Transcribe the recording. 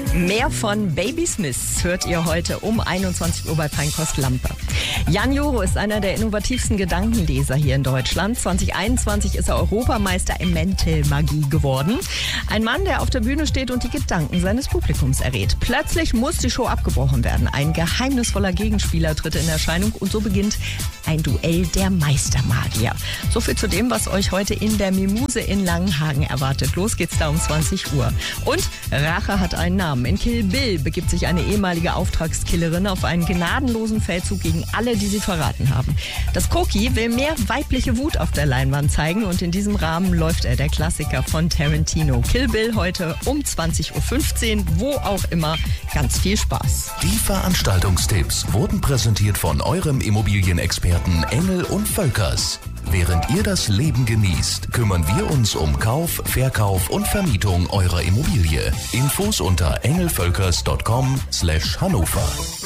Mehr von Baby Smith hört ihr heute um 21 Uhr bei Feinkost Lampe. Jan Joro ist einer der innovativsten Gedankenleser hier in Deutschland. 2021 ist er Europameister im Mental-Magie geworden. Ein Mann, der auf der Bühne steht und die Gedanken seines Publikums errät. Plötzlich muss die Show abgebrochen werden. Ein geheimnisvoller Gegenspieler tritt in Erscheinung und so beginnt ein Duell der Meistermagier. So viel zu dem, was euch heute in der Mimuse in Langenhagen erwartet. Los geht's da um 20 Uhr. Und Rache hat einen Namen. In Kill Bill begibt sich eine ehemalige Auftragskillerin auf einen gnadenlosen Feldzug gegen alle, die sie verraten haben. Das Koki will mehr weibliche Wut auf der Leinwand zeigen und in diesem Rahmen läuft er, der Klassiker von Tarantino. Kill Bill heute um 20.15 Uhr, wo auch immer. Ganz viel Spaß. Die Veranstaltungstipps wurden präsentiert von eurem Immobilienexperten Engel und Völkers. Während ihr das Leben genießt, kümmern wir uns um Kauf, Verkauf und Vermietung eurer Immobilie. Infos unter engelvölkers.com/Hannover.